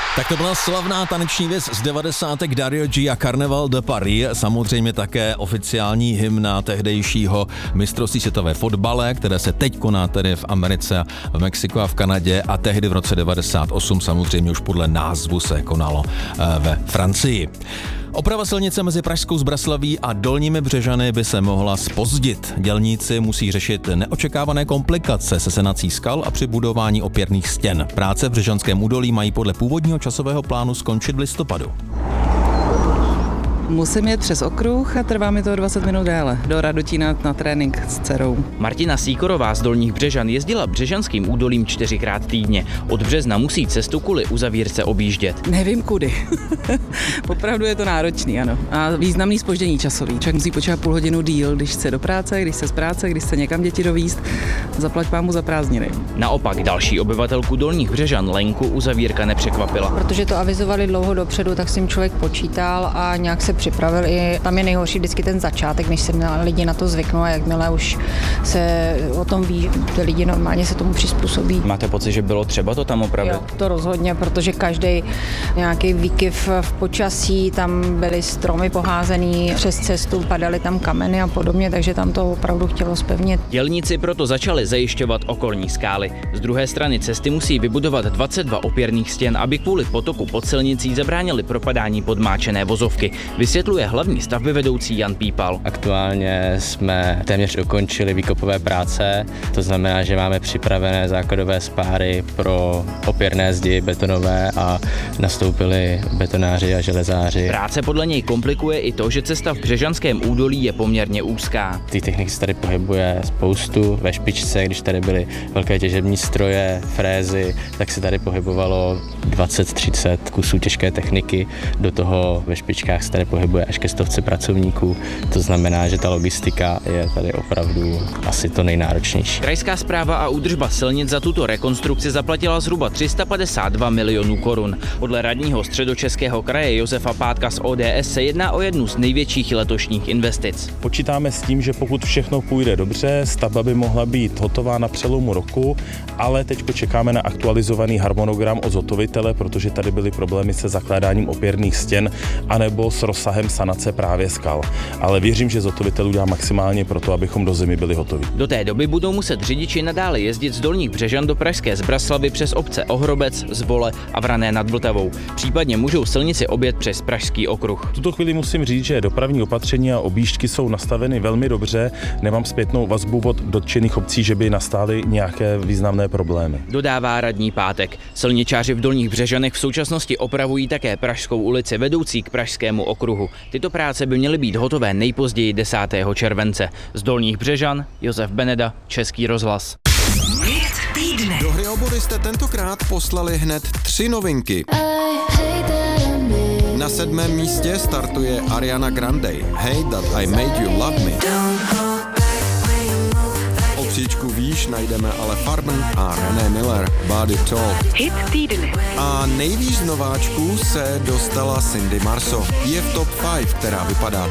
Tak to byla slavná taneční věc z 90. Dario G a Carnaval de Paris, samozřejmě také oficiální hymna tehdejšího mistrovství světové fotbale, které se teď koná tedy v Americe, v Mexiku a v Kanadě a tehdy v roce 98 samozřejmě už podle názvu se konalo ve Francii. Oprava silnice mezi Pražskou Zbraslaví a Dolními Břežany by se mohla zpozdit. Dělníci musí řešit neočekávané komplikace se sanací skal a při budování opěrných stěn. Práce v Břežanském údolí mají podle původního časového plánu skončit v listopadu. Musím jet přes okruh a trvá mi to 20 minut déle. Do Radotína na trénink s dcerou. Martina Sýkorová z Dolních Břežan jezdila Břežanským údolím 4krát týdně. Od března musí cestu kvůli uzavírce objíždět. Nevím kudy. Opravdu je to náročný, ano. A významný zpoždění časový. Člověk musí počítat půl hodinu díl, když chce do práce, když chce z práce, když chce někam děti dovízt. Zaplať pámu za prázdniny. Naopak další obyvatelku Dolních Břežan Lenku uzavírka nepřekvapila. Protože to avizovali dlouho dopředu, tak s tím člověk počítal a nějak se připravil. I tam je nejhorší vždycky ten začátek, než se lidi na to zvyknou a jakmile už se o tom ví, ty lidi normálně se tomu přizpůsobí. Máte pocit, že bylo třeba to tam opravit? Jo, to rozhodně, protože každý nějaký výkyv v počasí, tam byly stromy poházený přes cestu, padaly tam kameny a podobně, takže tam to opravdu chtělo zpevnit. Dělníci proto začali zajišťovat okolní skály. Z druhé strany cesty musí vybudovat 22 opěrných stěn, aby kvůli potoku pod silnicí zabránili propadání podmáčené vozovky. Vysvětluje hlavní stavbyvedoucí Jan Pípal. Aktuálně jsme téměř dokončili výkopové práce, to znamená, že máme připravené základové spáry pro opěrné zdi betonové a nastoupili betonáři a železáři. Práce podle něj komplikuje i to, že cesta v Břežanském údolí je poměrně úzká. Té techniky se tady pohybuje spoustu. Ve špičce, když tady byly velké těžební stroje, frézy, tak se tady pohybovalo 20-30 kusů těžké techniky. Do toho ve špičkách se tady pohybuje až ke 100 pracovníků. To znamená, že ta logistika je tady opravdu asi to nejnáročnější. Krajská správa a údržba silnic za tuto rekonstrukci zaplatila zhruba 352 milionů korun. Podle radního Středočeského kraje Josefa Pátka z ODS se jedná o jednu z největších letošních investic. Počítáme s tím, že pokud všechno půjde dobře, stavba by mohla být hotová na přelomu roku, ale teď čekáme na aktualizovaný harmonogram od zhotovitele, protože tady byly problémy se zakládáním opěrných stěn anebo s rozsahem sanace právě skal. Ale věřím, že zhotovitel udělá maximálně pro to, abychom do zimy byli hotovi. Do té doby budou muset řidiči nadále jezdit z Dolních Břežan do pražské Zbraslavy přes obce Ohrobec, Zvole a Vrané nad Vltavou. Případně můžou silnici objet přes Pražský okruh. V tuto chvíli musím říct, že dopravní opatření a objížďky jsou nastaveny velmi dobře. Nemám zpětnou vazbu od dotčených obcí, že by nastaly nějaké významné problémy. Dodává radní Pátek. Silničáři v Dolních Břežanech v současnosti opravují také Pražskou ulici vedoucí k Pražskému okruhu. Tyto práce by měly být hotové nejpozději 10. července. Z Dolních Břežan Josef Beneda, Český rozhlas. Do hry o body jste tentokrát poslali hned 3 novinky. Na 7. místě startuje Ariana Grande, Hey That I Made You Love Me. O příčku výš najdeme ale Farben a René Miller, Body Talk. Hit týdne. A nejvíc nováčků se dostala Cindy Marceau. Je v top 5, která vypadá